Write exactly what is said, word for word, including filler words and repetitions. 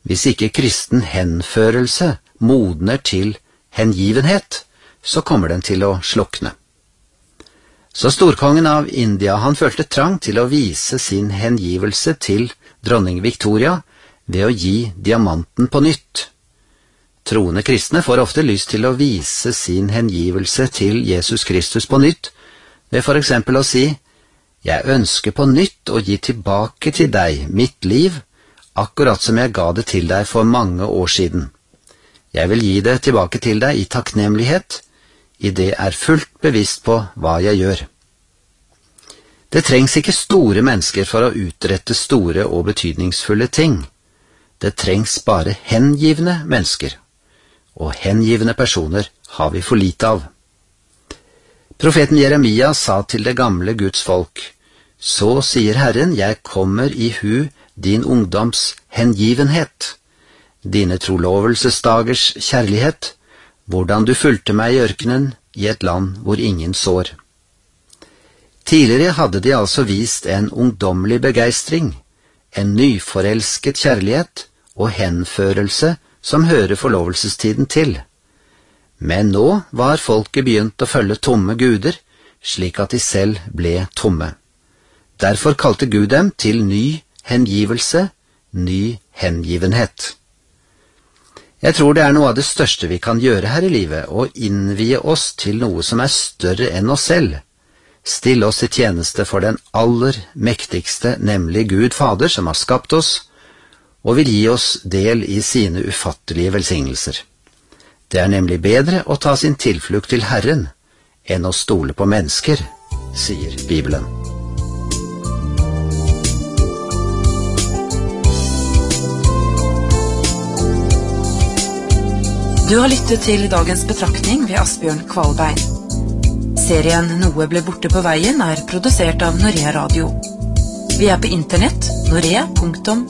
Hvis ikke kristen henførelse modner til hengivenhet, så kommer den til å slukne. Så storkongen av India, han følte trang til å vise sin hengivelse til dronning Victoria ved å gi diamanten på nytt. Troende kristne får ofte lyst til å vise sin hengivelse til Jesus Kristus på nytt, ved for eksempel å si: «Jeg ønsker på nytt å gi tilbake til deg mitt liv, akkurat som jeg ga det til deg for mange år siden. Jeg vil gi det tilbake til deg i takknemlighet, i det er fullt bevisst på hva jeg gjør.» Det trengs ikke store mennesker for å utrette store og betydningsfulle ting. Det trengs bare hengivne mennesker, og hengivne personer har vi for lite av. Profeten Jeremia sa til det gamle Guds folk: «Så sier Herren, jeg kommer i hu din ungdoms hengivenhet, dine trolovelsesdagers kjærlighet, hvordan du fulgte meg i ørkenen i et land hvor ingen sår.» Tidligere hadde de altså vist en ungdommelig begeistring, en nyforelsket kjærlighet og henførelse som hører forlovelsestiden til. Men nå var folket begynt å følge tomme guder, slik at de selv ble tomme. Derfor kalte Gud dem til ny hengivelse, ny hengivenhet. Jeg tror det er noe av det største vi kan gjøre her i livet, å innvie oss til noe som er større enn oss selv. Stille oss i tjeneste for den aller mektigste, nemlig Gud Fader, som har skapt oss, og vil gi oss del i sine ufattelige velsignelser. Det er nemlig bedre å ta sin tilflukt til Herren enn å stole på mennesker, sier Bibelen. Du har lyttet til dagens betraktning ved Asbjørn Kvalbein. Serien Noe ble borte på veien er produsert av Norea Radio. Vi er på internett, norea punktum